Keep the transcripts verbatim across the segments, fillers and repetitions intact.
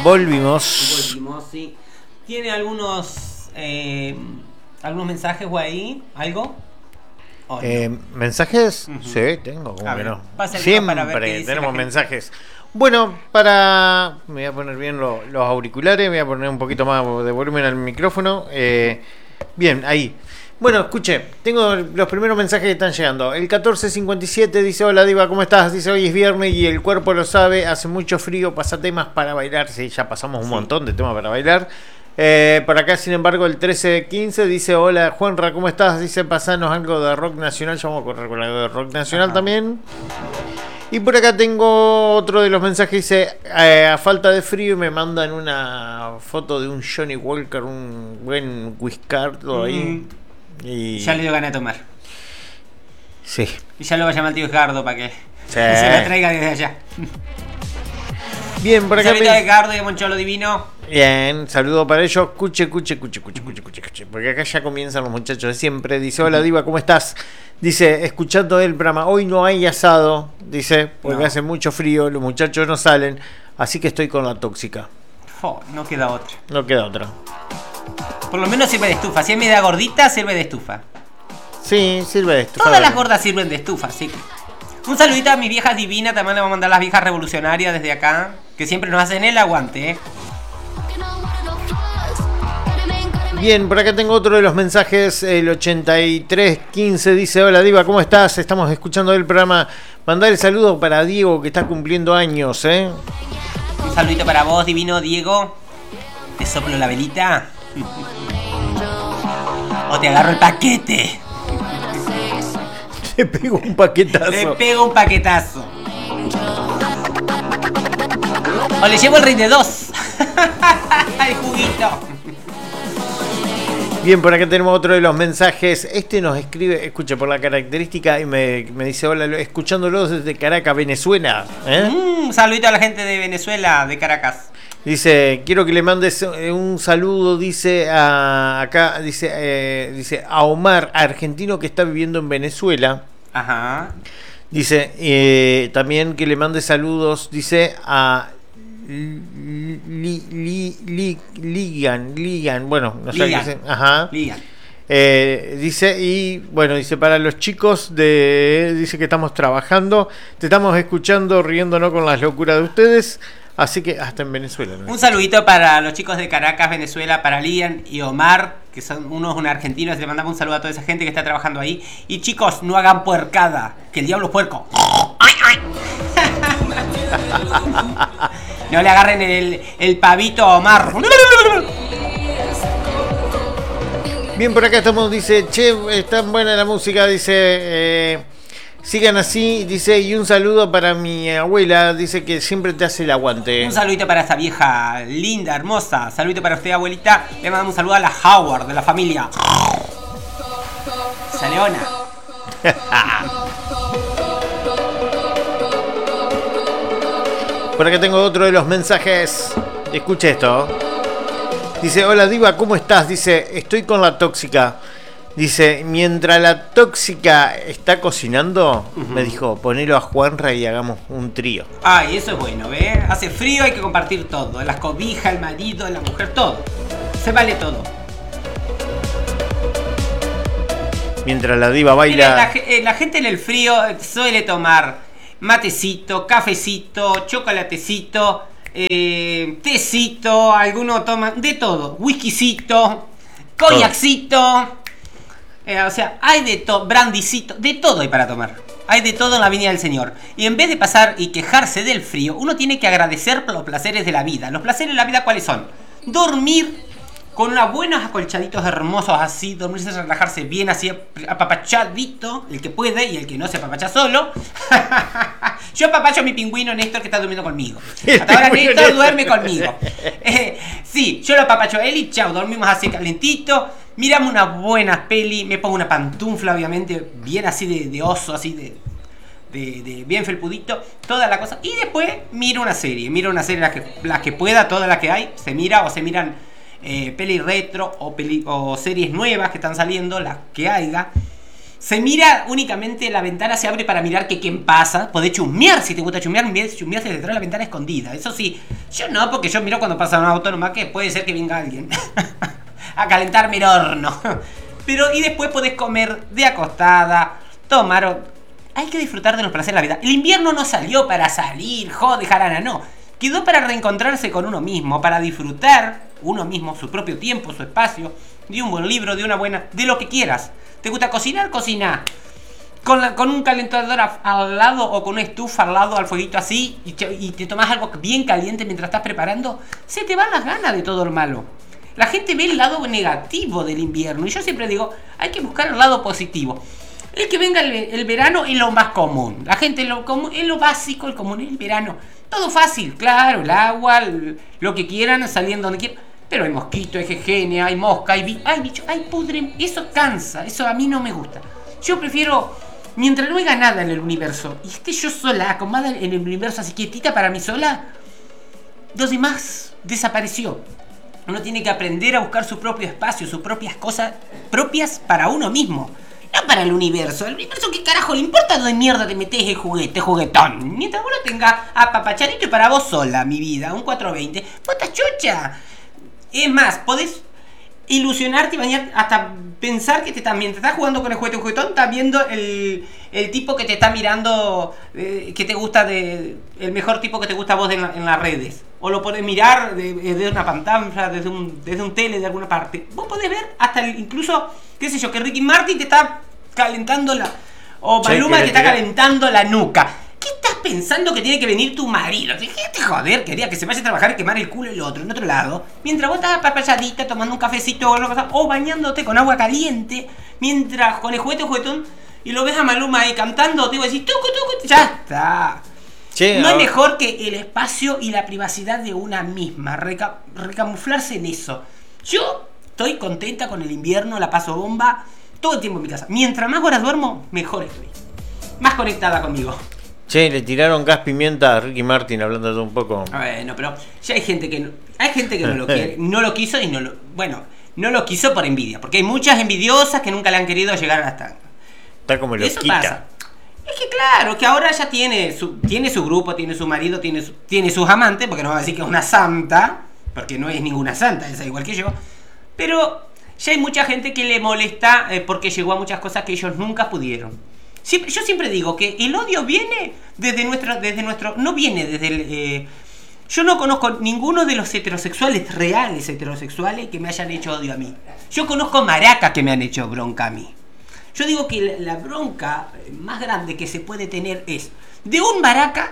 volvimos. Volvimos, sí. ¿Tiene algunos eh, algunos mensajes o ahí? ¿Algo? Oh, eh, no. ¿Mensajes? Uh-huh. Sí, tengo, como que no. Siempre tenemos mensajes. Bueno, para... Me voy a poner bien lo, los auriculares, voy a poner un poquito más de volumen al micrófono. Eh, bien, ahí. Bueno, escuche, tengo los primeros mensajes que están llegando. El catorce cincuenta y siete dice: hola Diva, ¿cómo estás? Dice: hoy es viernes y el cuerpo lo sabe, hace mucho frío, pasa temas para bailar. Sí, ya pasamos un sí. montón de temas para bailar. Eh, por acá, sin embargo, el trece quince dice: hola Juanra, ¿cómo estás? Dice: pasanos algo de rock nacional. Ya vamos a correr con algo de rock nacional. Ajá. También. Y por acá tengo otro de los mensajes, dice: eh, a falta de frío, me mandan una foto de un Johnny Walker, un buen whiskardo ahí. Mm. Y... ya le dio ganas de tomar. Sí. Y ya lo va a llamar el tío Edgardo para que sí. se lo traiga desde allá. Bien, por acá. Saludos a Edgardo y a Moncholo Divino. Bien, saludo para ellos. Cuche, cuche, cuche, cuche, cuche, cuche, cuche. Porque acá ya comienzan los muchachos de siempre. Dice: hola Diva, ¿cómo estás? Dice: escuchando el programa, hoy no hay asado. Dice: porque no. hace mucho frío, los muchachos no salen. Así que estoy con la tóxica. Oh, no queda otra. No queda otra. Por lo menos sirve de estufa. Si es media gordita, sirve de estufa. Sí, sirve de estufa. Todas las gordas sirven de estufa, sí. Un saludito a mis viejas divinas. También le voy a mandar las viejas revolucionarias desde acá, que siempre nos hacen el aguante, ¿eh? Bien, por acá tengo otro de los mensajes. El ochenta y tres quince dice: hola Diva, ¿cómo estás? Estamos escuchando el programa. Mandar el saludo para Diego, que está cumpliendo años, ¿eh? Un saludito para vos, divino Diego. Te soplo la velita. O te agarro el paquete. Te pego un paquetazo. Te pego un paquetazo. O le llevo el rey de dos. El juguito. Bien, por acá tenemos otro de los mensajes. Este nos escribe, escucha, por la característica y me, me dice: hola, escuchándolo desde Caracas, Venezuela. ¿Eh? Un mm, saludito a la gente de Venezuela, de Caracas. Dice: quiero que le mandes un saludo, dice, a, acá, dice, eh, dice a Omar, argentino que está viviendo en Venezuela. Ajá. Dice, eh, también que le mande saludos, dice, a Li, li, li, Ligan, Ligan, bueno, no sé qué dice. Ajá. Ligan. Eh, dice, y bueno, dice: para los chicos de, dice que estamos trabajando, te estamos escuchando, riéndonos con las locuras de ustedes. Así que hasta en Venezuela, ¿no? Un saludito para los chicos de Caracas, Venezuela, para Lian y Omar, que son unos un argentinos. Le mandamos un saludo a toda esa gente que está trabajando ahí. Y chicos, no hagan puercada, que el diablo es puerco. ¡Ay, ay! No le agarren el, el pavito a Omar. Bien, por acá estamos, dice: che, es tan buena la música, dice... Eh, sigan así, dice, y un saludo para mi abuela, dice que siempre te hace el aguante. Un saludito para esta vieja linda, hermosa. Saludito para usted, abuelita. Le mandamos un saludo a la Howard de la familia. Esa leona. Por acá tengo otro de los mensajes. Escuche esto. Dice: hola Diva, ¿cómo estás? Dice: estoy con la tóxica. Dice: mientras la tóxica está cocinando, uh-huh. me dijo, ponelo a Juanra y hagamos un trío. Ay, eso es bueno, ¿ves? Hace frío, hay que compartir todo. Las cobijas, el marido, la mujer, todo. Se vale todo. Mientras la diva baila... La, la gente en el frío suele tomar matecito, cafecito, chocolatecito, eh, tecito, algunos toman de todo. Whiskycito, coñacito... Eh, o sea, hay de todo, brandicito, de todo hay para tomar. Hay de todo en la Viña del Señor. Y en vez de pasar y quejarse del frío, uno tiene que agradecer por los placeres de la vida. Los placeres de la vida, ¿cuáles son? Dormir con unos buenos acolchaditos hermosos así, dormirse, relajarse bien así, apapachadito, el que puede y el que no se apapacha solo. Yo apapacho a mi pingüino Néstor, que está durmiendo conmigo. Hasta ahora Néstor duerme conmigo. Eh, sí, yo lo apapacho a él y chao, dormimos así calentito. Miramos una buena peli, me pongo una pantufla, obviamente, bien así de, de oso, así de, de, de bien felpudito, toda la cosa. Y después miro una serie, miro una serie, las que, las que pueda, todas las que hay, se mira o se miran eh, peli retro o, peli, o series nuevas que están saliendo, las que haya. Se mira únicamente, la ventana se abre para mirar que quién pasa. Podés chusmear si te gusta chusmear, chusmear desde detrás de la ventana escondida. Eso sí, yo no, porque yo miro cuando pasa un auto nomás que puede ser que venga alguien a calentarme el horno. Pero y después podés comer de acostada, tomar... O... Hay que disfrutar de los placeres de la vida. El invierno no salió para salir, joder, jarana, no. Quedó para reencontrarse con uno mismo, para disfrutar uno mismo, su propio tiempo, su espacio, de un buen libro, de una buena... de lo que quieras. ¿Te gusta cocinar? Cocina. Con, la, con un calentador a, al lado o con una estufa al lado, al fueguito así, y te, y te tomas algo bien caliente mientras estás preparando, se te van las ganas de todo lo malo. La gente ve el lado negativo del invierno y yo siempre digo, hay que buscar el lado positivo. El que venga el, el verano es lo más común. La gente lo común, es lo básico, el común es el verano. Todo fácil, claro, el agua, el, lo que quieran, saliendo donde quieran. Pero hay mosquito, hay jejene, hay mosca, hay, bi hay bicho, hay pudre. Eso cansa, eso a mí no me gusta. Yo prefiero, mientras no haya nada en el universo y esté yo sola, acomodada en el universo así quietita para mí sola, los demás desapareció. Uno tiene que aprender a buscar su propio espacio, sus propias cosas propias para uno mismo. No para el universo. El universo, ¿qué carajo le importa dónde mierda te metes el juguete, juguetón? Mientras vos lo tengas apapachadito para vos sola, mi vida, un cuatrocientos veinte, vos estás chocha. Es más, podés ilusionarte y bañar, hasta pensar que te estás, mientras estás jugando con el juguete, juguetón, estás viendo el, el tipo que te está mirando, eh, que te gusta, de el mejor tipo que te gusta a vos de, en, en las redes. O lo podés mirar desde de una pantalla, desde un, desde un tele de alguna parte. Vos podés ver hasta el, incluso, qué sé yo, que Ricky Martin te está calentando la... O Maluma te está calentando la nuca. ¿Qué estás pensando que tiene que venir tu marido? Déjate joder, quería que se vaya a trabajar y quemar el culo el otro, en otro lado. Mientras vos estás papayadita, tomando un cafecito o, o bañándote con agua caliente. Mientras con el juguete juguetón y lo ves a Maluma ahí cantando, te voy a decir, tucu, tucu, ya está. Che, no hay mejor que el espacio y la privacidad de una misma. Reca recamuflarse en eso. Yo estoy contenta con el invierno, la paso bomba todo el tiempo en mi casa. Mientras más horas duermo, mejor estoy. Más conectada conmigo. Che, le tiraron gas pimienta a Ricky Martin, hablando de un poco. Bueno, pero ya hay gente que no, hay gente que no lo quiere, no lo quiso y no lo, bueno, no lo quiso por envidia, porque hay muchas envidiosas que nunca le han querido llegar hasta. Está como loquita. Eso pasa. Es que claro, que ahora ya tiene su, tiene su grupo, tiene su marido, tiene, su, tiene sus amantes, porque no va a decir que es una santa, porque no es ninguna santa, es igual que yo. Pero ya hay mucha gente que le molesta eh, porque llegó a muchas cosas que ellos nunca pudieron. Siempre, yo siempre digo que el odio viene desde nuestro, desde nuestro, no viene desde el... Eh, yo no conozco ninguno de los heterosexuales, reales heterosexuales, que me hayan hecho odio a mí. Yo conozco maracas que me han hecho bronca a mí. Yo digo que la, la bronca más grande que se puede tener es de un maraca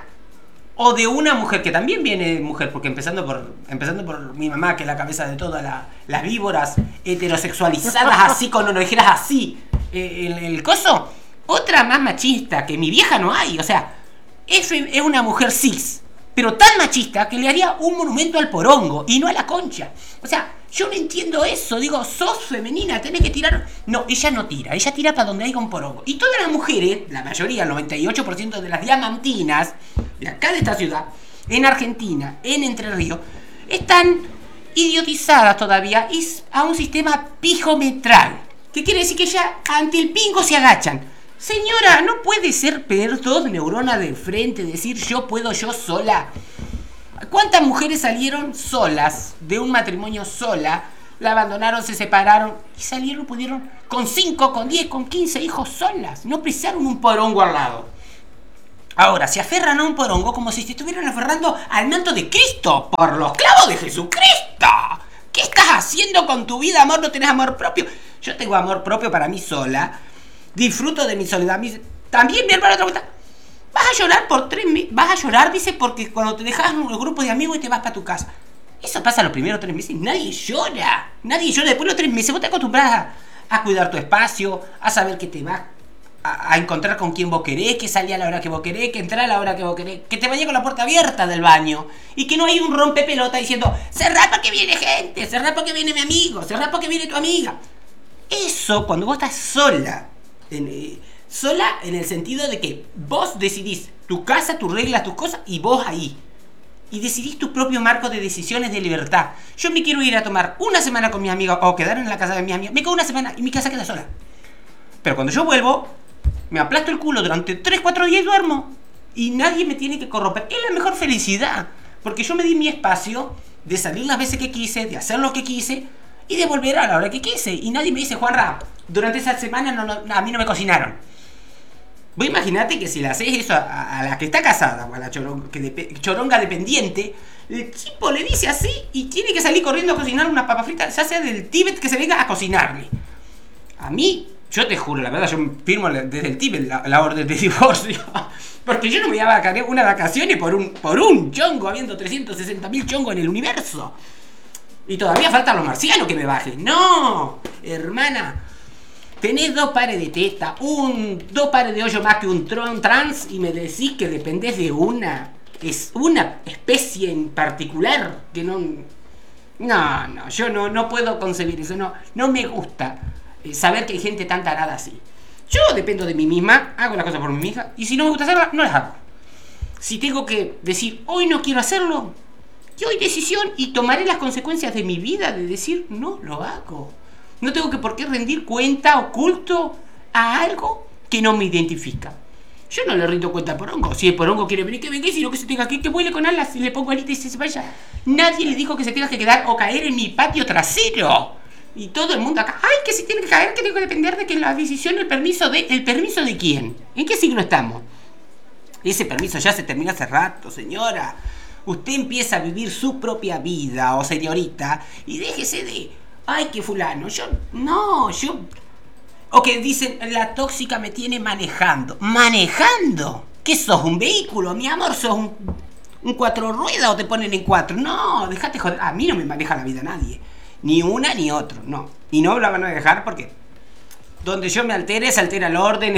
o de una mujer, que también viene mujer, porque empezando por empezando por mi mamá, que es la cabeza de todas la, las víboras heterosexualizadas así, con orejeras así, eh, el, el coso. Otra más machista, que mi vieja no hay, o sea, es, es una mujer cis, pero tan machista que le haría un monumento al porongo y no a la concha. O sea, yo no entiendo eso, digo, sos femenina, tenés que tirar... No, ella no tira, ella tira para donde haya un porongo. Y todas las mujeres, la mayoría, el noventa y ocho por ciento de las diamantinas, de acá de esta ciudad, en Argentina, en Entre Ríos, están idiotizadas todavía y a un sistema pijometral. ¿Qué quiere decir? Que ya ante el pingo se agachan. Señora, no puede ser perder dos neuronas de frente, decir yo puedo yo sola. ¿Cuántas mujeres salieron solas de un matrimonio sola? La abandonaron, se separaron y salieron, pudieron con cinco, con diez, con quince hijos solas. No precisaron un porongo al lado. Ahora, se aferran a un porongo como si se estuvieran aferrando al manto de Cristo por los clavos de Jesucristo. ¿Qué estás haciendo con tu vida, amor? ¿No tenés amor propio? Yo tengo amor propio para mí sola. Disfruto de mi soledad. También mi hermano otra vuelta. Vas a llorar por tres meses. Vas a llorar, dice, porque cuando te dejas un grupo de amigos y te vas para tu casa. Eso pasa los primeros tres meses. Nadie llora. Nadie llora. Después de los tres meses vos te acostumbras a, a cuidar tu espacio, a saber que te vas a, a encontrar con quien vos querés, que salía a la hora que vos querés, que entrá a la hora que vos querés, que te bañes con la puerta abierta del baño y que no hay un rompepelota diciendo cerrá porque viene gente, cerrá porque viene mi amigo, cerrá porque viene tu amiga. Eso cuando vos estás sola. En, eh, sola en el sentido de que vos decidís tu casa, tus reglas, tus cosas y vos ahí y decidís tu propio marco de decisiones de libertad. Yo me quiero ir a tomar una semana con mis amigos o quedar en la casa de mis amigos, me quedo una semana y mi casa queda sola. Pero cuando yo vuelvo, me aplasto el culo durante tres cuatro días y duermo. Y nadie me tiene que corromper. Es la mejor felicidad. Porque yo me di mi espacio de salir las veces que quise, de hacer lo que quise y de volver a la hora que quise. Y nadie me dice, Juanra, durante esa semana no, no, a mí no me cocinaron. Vos imaginate que si le haces eso a, a la que está casada o a la choronga, que de, choronga dependiente, el tipo le dice así y tiene que salir corriendo a cocinar unas papas fritas, ya sea del Tíbet que se venga a cocinarle. A mí, yo te juro, la verdad, yo firmo desde el Tíbet la, la orden de divorcio. Porque yo no me iba a vacaciones, unas vacaciones por un, por un chongo, habiendo trescientos sesenta mil chongos en el universo. Y todavía faltan los marcianos que me bajen. ¡No! Hermana, tenés dos pares de testa, un, dos pares de hoyo más que un tron trans y me decís que dependés de una, es una especie en particular que no... No, no, yo no, no puedo concebir eso, no, no me gusta saber que hay gente tan tarada así. Yo dependo de mí misma, hago las cosas por mí misma, y si no me gusta hacerlas, no las hago. Si tengo que decir, hoy no quiero hacerlo, yo doy decisión y tomaré las consecuencias de mi vida de decir, no lo hago. No tengo que por qué rendir cuenta oculto a algo que no me identifica. Yo no le rindo cuenta a Porongo. Si el Porongo quiere venir, que venga, y si no, que se tenga que, que vuele con alas y le pongo alitas y se vaya. Nadie le dijo que se tenga que quedar o caer en mi patio trasero. Y todo el mundo acá, ay, que si tiene que caer, que tengo que depender de que la decisión, el permiso de... ¿El permiso de quién? ¿En qué siglo estamos? Ese permiso ya se terminó hace rato, señora. Usted empieza a vivir su propia vida, o señorita, y déjese de... Ay, que fulano, yo... No, yo... O que dicen, la tóxica me tiene manejando. ¿Manejando? ¿Qué sos, un vehículo? Mi amor, sos un, un cuatro ruedas o te ponen en cuatro. No, déjate joder. A mí no me maneja la vida nadie. Ni una ni otro, no. Y no la van a dejar porque donde yo me altere, se altera el orden.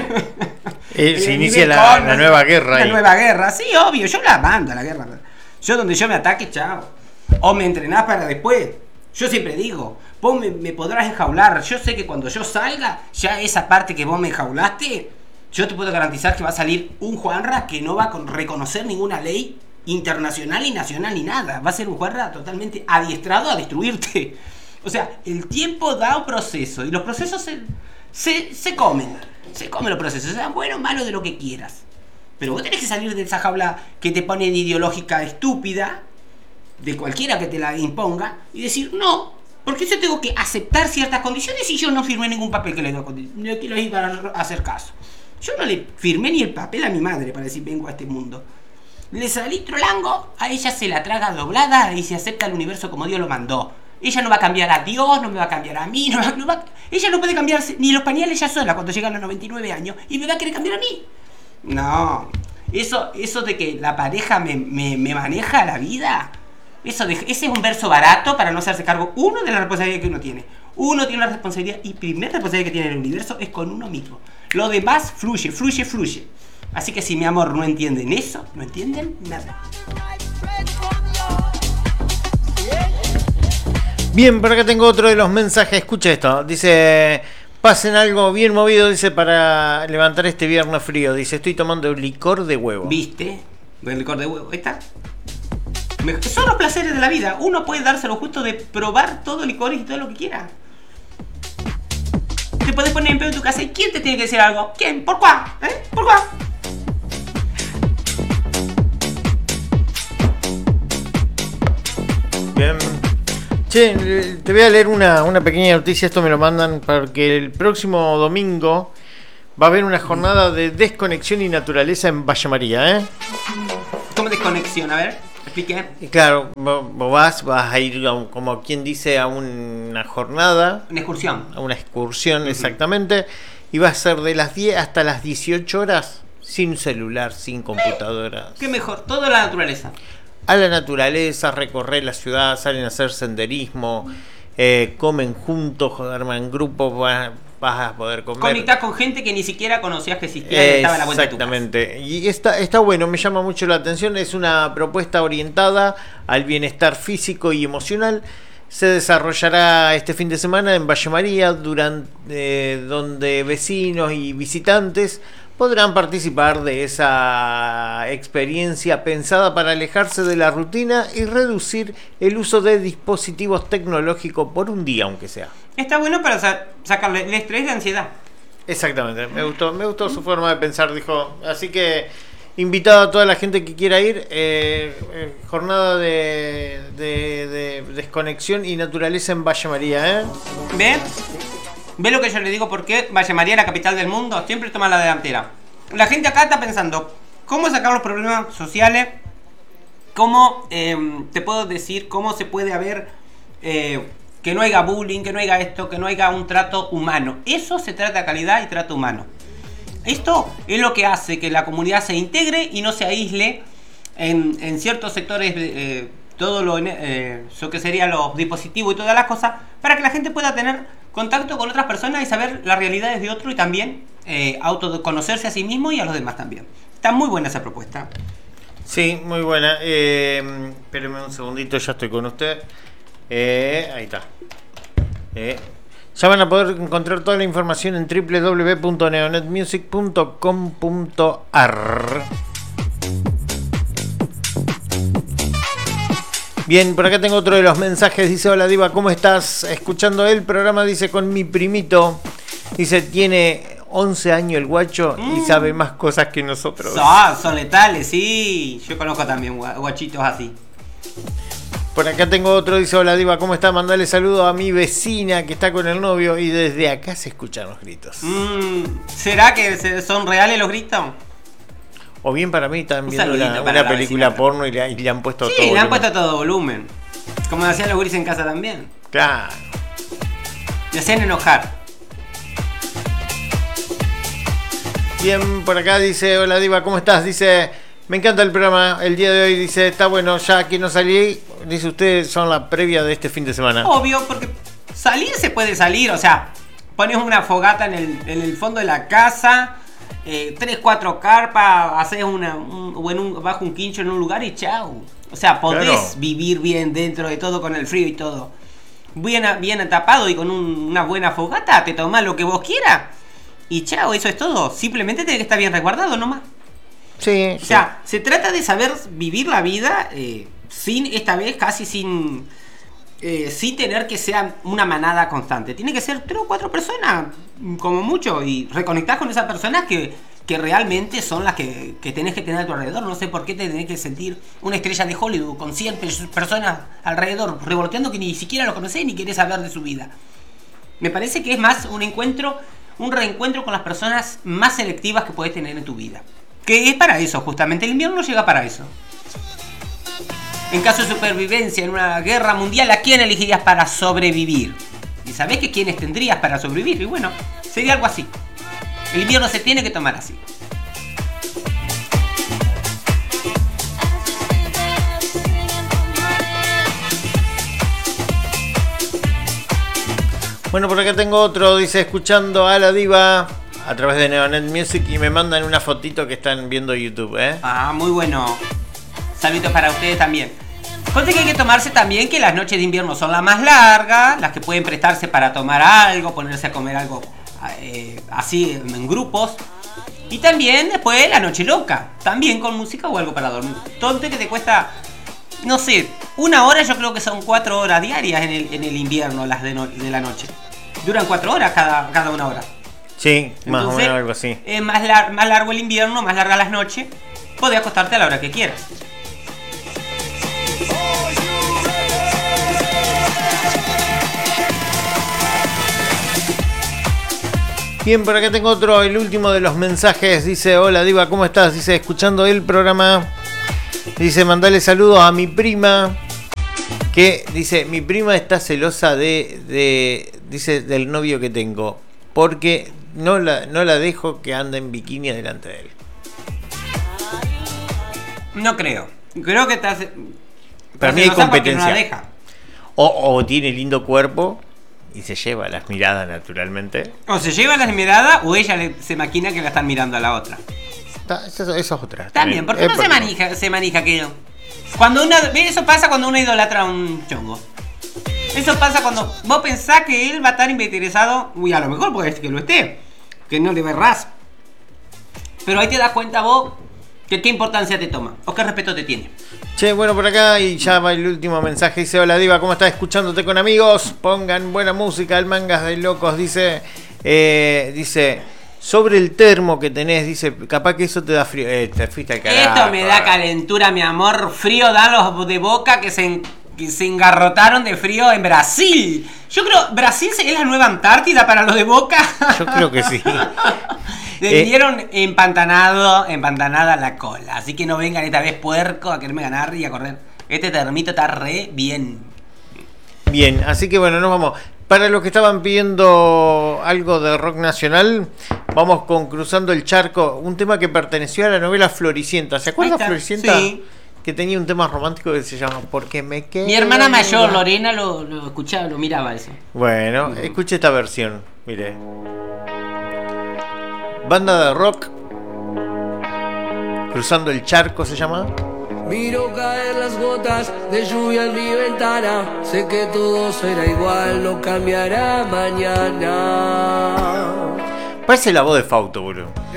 Eh, se inicia la, la nueva guerra. La ahí. nueva guerra, sí, obvio. Yo la mando a la guerra. Yo donde yo me ataque, chao. O me entrenás para después. Yo siempre digo, vos me, me podrás enjaular. Yo sé que cuando yo salga, ya esa parte que vos me enjaulaste, yo te puedo garantizar que va a salir un Juanra que no va a reconocer ninguna ley internacional y nacional ni nada. Va a ser un Juanra totalmente adiestrado a destruirte. O sea, el tiempo da un proceso y los procesos se, se, se comen. Se comen los procesos, sean buenos o malos, de lo que quieras. Pero vos tenés que salir de esa jaula que te ponen ideológica estúpida, de cualquiera que te la imponga, y decir, no, porque yo tengo que aceptar ciertas condiciones y yo no firmé ningún papel que le les iba a hacer caso. Yo no le firmé ni el papel a mi madre para decir vengo a este mundo. Le salí trolango, a ella se la traga doblada y se acepta el universo como Dios lo mandó. Ella no va a cambiar a Dios, no me va a cambiar a mí, no va, no va, ella no puede cambiar ni los pañales ella sola cuando llegan a los noventa y nueve años y me va a querer cambiar a mí. No, eso, eso de que la pareja me, me, me maneja la vida, eso de, ese es un verso barato para no hacerse cargo, uno, de la responsabilidad que uno tiene. Uno tiene una responsabilidad y primera responsabilidad que tiene en el universo es con uno mismo. Lo demás fluye, fluye, fluye. Así que si mi amor no entienden eso, no entienden nada. Bien, por acá tengo otro de los mensajes. Escucha esto. Dice, pasen algo bien movido, dice, para levantar este viernes frío. Dice, estoy tomando licor de huevo. ¿Viste? El licor de huevo, ahí está. Son los placeres de la vida. Uno puede darse lo justo de probar todo licor y todo lo que quiera. Te puedes poner en pedo en tu casa y ¿quién te tiene que decir algo? ¿Quién? ¿Por cuá? ¿Eh? ¿Por cuá? Bien. Che, te voy a leer una, una pequeña noticia. Esto me lo mandan porque el próximo domingo va a haber una jornada de desconexión y naturaleza en Valle María, ¿eh? ¿Cómo desconexión? A ver, explique. Claro, vos vas, vas a ir, a, como quien dice, a una jornada. Una excursión. A una excursión, uh-huh. Exactamente. Y va a ser de las diez hasta las dieciocho horas, sin celular, sin computadora. ¿Qué mejor? Toda la naturaleza. A la naturaleza, recorrer la ciudad, salen a hacer senderismo, eh, comen juntos, arman grupos, vas, vas a poder comer. Conectás con gente que ni siquiera conocías que existía y estaba en la vuelta de tu casa. Exactamente. Y está, está bueno, me llama mucho la atención. Es una propuesta orientada al bienestar físico y emocional. Se desarrollará este fin de semana en Valle María, durante, eh, donde vecinos y visitantes podrán participar de esa experiencia pensada para alejarse de la rutina y reducir el uso de dispositivos tecnológicos por un día, aunque sea. Está bueno para sa- sacarle el estrés y la ansiedad. Exactamente, me gustó, me gustó su forma de pensar, dijo. Así que invitado a toda la gente que quiera ir, eh, eh, jornada de, de, de desconexión y naturaleza en Valle María, ¿eh? ¿Ve? ¿Ve lo que yo le digo? ¿Por qué Valle María, la capital del mundo, siempre toma la delantera? La gente acá está pensando, ¿cómo sacar los problemas sociales? ¿Cómo, eh, te puedo decir, cómo se puede haber... Eh, que no haya bullying, que no haya esto, que no haya un trato humano? Eso se trata de calidad y trato humano. Esto es lo que hace que la comunidad se integre y no se aísle en, en ciertos sectores, eh, todo lo, eh, lo que serían los dispositivos y todas las cosas, para que la gente pueda tener contacto con otras personas y saber las realidades de otro y también eh, autoconocerse a sí mismo y a los demás también. Está muy buena esa propuesta. Sí, muy buena. Eh, espéreme un segundito, ya estoy con usted. Eh, ahí está. Eh, ya van a poder encontrar toda la información en doble u doble u doble u punto neonetmusic punto com punto a r. Bien, por acá tengo otro de los mensajes. Dice: hola Diva, ¿cómo estás? Escuchando el programa, dice, con mi primito. Dice, tiene once años el guacho mm. y sabe más cosas que nosotros. Ah, son letales, sí. Yo conozco también guachitos así. Por acá tengo otro, dice: hola Diva, ¿cómo está? Mandale saludo a mi vecina que está con el novio y desde acá se escuchan los gritos. Mm, ¿será que son reales los gritos? O bien para mí están viendo una, una película vecina, porno y le, y le han puesto sí, todo le volumen. han puesto todo volumen. Como hacían los guris en casa también. Claro. Le hacían enojar. Bien, por acá dice: hola Diva, ¿cómo estás? Dice: me encanta el programa el día de hoy. Dice: está bueno, ya aquí no salí. Dice: ustedes son la previa de este fin de semana. Obvio, porque salir se puede salir. O sea, pones una fogata en el, en el fondo de la casa, eh, tres, cuatro carpas, haces una, un, o en un, bajo un quincho en un lugar y chau. O sea, podés claro. vivir bien dentro de todo con el frío y todo. Bien, bien tapado y con un, una buena fogata, te tomás lo que vos quieras. Y chao, eso es todo. Simplemente tiene que estar bien resguardado nomás. Sí. O sea, sí. se trata de saber vivir la vida eh, sin, esta vez, casi sin, eh, sin tener que ser una manada constante. Tiene que ser tres o cuatro personas, como mucho, y reconectar con esas personas que, que realmente son las que, que tenés que tener a tu alrededor. No sé por qué te tenés que sentir una estrella de Hollywood con cien personas alrededor, revoloteando que ni siquiera lo conocés ni querés hablar de su vida. Me parece que es más un encuentro, un reencuentro con las personas más selectivas que podés tener en tu vida. Que es para eso, justamente. El invierno llega para eso. En caso de supervivencia en una guerra mundial, ¿a quién elegirías para sobrevivir? ¿Y sabés que quiénes tendrías para sobrevivir? Y bueno, sería algo así. El invierno se tiene que tomar así. Bueno, por acá tengo otro, dice: escuchando a la Diva a través de Neonet Music, y me mandan una fotito que están viendo YouTube, ¿eh? Ah, muy bueno. Saludos para ustedes también. Conste que hay que tomarse también que las noches de invierno son las más largas, las que pueden prestarse para tomar algo, ponerse a comer algo eh, así en grupos. Y también después la noche loca, también con música o algo para dormir. Tonte que te cuesta, no sé, una hora. Yo creo que son cuatro horas diarias en el, en el invierno, las de, no, de la noche. Duran cuatro horas cada, cada una hora. Sí, más Entonces, o menos algo así. Es más, lar- más largo el invierno, más largas las noches. Podés acostarte a la hora que quieras. Bien, por acá tengo otro, el último de los mensajes. Dice: hola Diva, ¿cómo estás? Dice: escuchando el programa. Dice: mandale saludos a mi prima. Que dice: mi prima está celosa de, de dice, del novio que tengo, porque no la, no la dejo que ande en bikini delante de él. No creo. Creo que estás. Para mí hay competencia. No la deja. O, o tiene lindo cuerpo y se lleva las miradas naturalmente. O se lleva las miradas o ella le, se maquina que la están mirando a la otra. Está, eso, eso es otra. También, ¿por qué no se manija, se manija aquello? Cuando una, eso pasa cuando uno idolatra a un chongo. Eso pasa cuando vos pensás que él va a estar interesado. Uy, a lo mejor puede ser que lo esté, que no le verás. Pero ahí te das cuenta vos que qué importancia te toma o qué respeto te tiene. Che, bueno, por acá y ya va el último mensaje. Dice: hola Diva, ¿cómo estás? Escuchándote con amigos. Pongan buena música, el Mangas de Locos. Dice, eh, dice sobre el termo que tenés, dice, capaz que eso te da frío. Eh, te fuiste al carajo. Esto me da calentura, mi amor. Frío dan los de Boca que se, que se engarrotaron de frío en Brasil. Yo creo, Brasil es la nueva Antártida para los de Boca. Yo creo que sí. Le Eh, dieron empantanado, empantanada la cola. Así que no vengan esta vez puerco a quererme ganar y a correr. Este termito está re bien. Bien, así que bueno, nos vamos. Para los que estaban pidiendo algo de rock nacional, vamos con Cruzando el Charco, un tema que perteneció a la novela Floricienta. ¿Se acuerda Floricienta? Sí. Que tenía un tema romántico que se llama Porque me quedo. Mi hermana mayor, Lorena, lo, lo escuchaba, lo miraba eso. Bueno, escuche esta versión, mire. Banda de rock, Cruzando el Charco se llama. Miro caer las gotas de lluvia en mi ventana. Sé que todo será igual, no cambiará mañana. Parece la voz de Fausto, boludo.